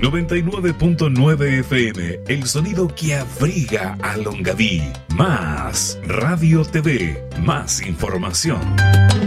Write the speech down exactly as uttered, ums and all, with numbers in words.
noventa y nueve punto nueve F M, el sonido que abriga a Longaví. Más Radio T V, más información.